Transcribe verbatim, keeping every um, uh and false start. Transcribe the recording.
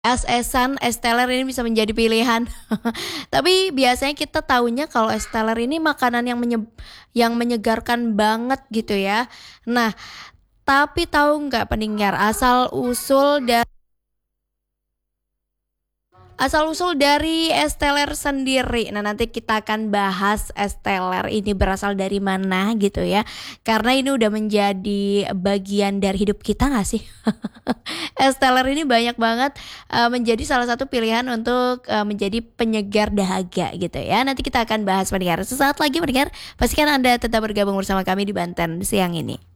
Es-esan, es teler ini bisa menjadi pilihan. Tapi biasanya kita taunya kalau es teler ini makanan yang menyeb yang menyegarkan banget gitu ya. Nah, tapi tahu nggak pendengar asal-usul da asal-usul dari es teler sendiri. Nah, nanti kita akan bahas es teler ini berasal dari mana gitu ya. Karena ini udah menjadi bagian dari hidup kita nggak sih? Es teler ini banyak banget, eee, menjadi salah satu pilihan untuk, eee, menjadi penyegar dahaga gitu ya. Nanti kita akan bahas pendengar. Sesaat lagi pendengar, pastikan Anda tetap bergabung bersama kami di Banten siang ini.